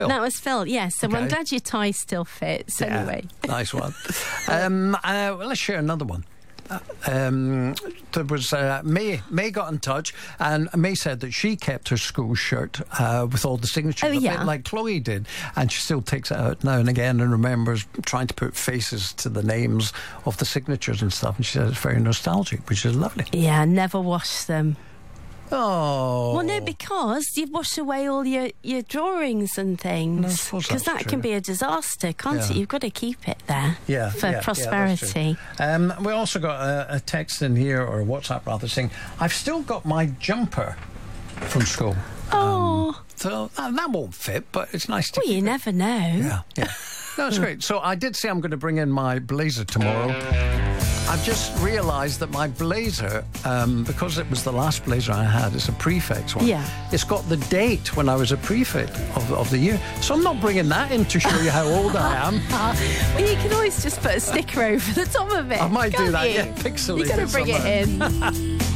That was Phil, yes. So I'm glad your tie still fits, anyway. Nice one. Well, let's share another one. There was May got in touch, and May said that she kept her school shirt with all the signatures, a bit like Chloe did, and she still takes it out now and again and remembers trying to put faces to the names of the signatures and stuff, and she says it's very nostalgic, which is lovely. Yeah, never wash them. Oh. Well, no, because you've washed away all your drawings and things. Because that can be a disaster, can't it? You've got to keep it there for prosperity. We also got a text in here, or a WhatsApp rather, saying, I've still got my jumper from school. So that won't fit, but it's nice to keep you never know. Yeah. No, it's great. So I did say I'm going to bring in my blazer tomorrow. I've just realised that my blazer, because it was the last blazer I had, it's a prefect's one. Yeah. It's got the date when I was a prefect of the year. So I'm not bringing that in to show you how old I am. Well, you can always just put a sticker over the top of it. I might do that, you? pixelate. You've got to bring it in.